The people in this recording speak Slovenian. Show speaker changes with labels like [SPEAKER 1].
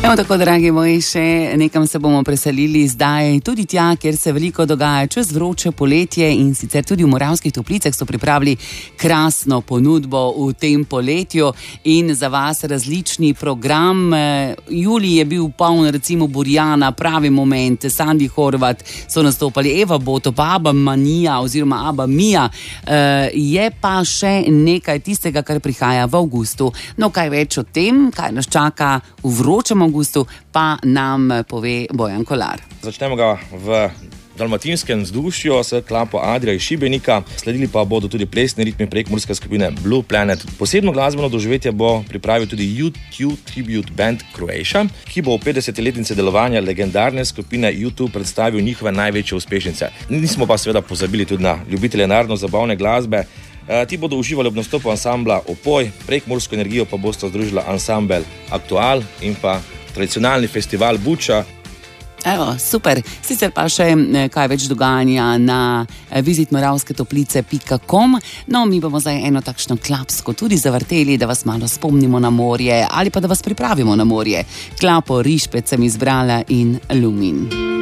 [SPEAKER 1] Evo tako, dragi moji, še nekam se bomo preselili zdaj, tudi tja, kjer se veliko dogaja čez vroče poletje, in sicer tudi v Moravskih Toplicah so pripravili krasno ponudbo v tem poletju in za vas različni program. Julij je bil poln, recimo Burjana, Pravi moment, Sandi Horvat so nastopali, Eva Boto, pa Aba Manija oziroma Aba Mija. Je pa še nekaj tistega, kar prihaja v avgustu. No, kaj več o tem, kaj nas čaka v vročem avgustu, pa nam pove Bojan Kolar.
[SPEAKER 2] Začnemo ga v dalmatinskem vzdušju s klapo Adria iz Šibenika, sledili pa bodo tudi plesni ritmi prekmurske skupine Blue Planet. Posebno glasbeno doživetje bo pripravil tudi U2 Tribute Band Croatia, ki bo v 50-letnici delovanja legendarne skupine U2 predstavil njihove največje uspešnice. Nismo pa seveda pozabili tudi na ljubitelje narodno-zabavne glasbe. Ti bodo uživali ob nastopu ansambla Opoj, prekmursko energijo pa bosta združila ansambel Aktual in pa tradicionalni festival Buča.
[SPEAKER 1] Evo, super. Sicer pa še kaj več dogajanja na visitmoravsketoplice.com. No, mi bomo zdaj eno takšno klapsko tudi zavrteli, da vas malo spomnimo na morje ali pa da vas pripravimo na morje. Klapo Rišpet sem izbrala in Lumin.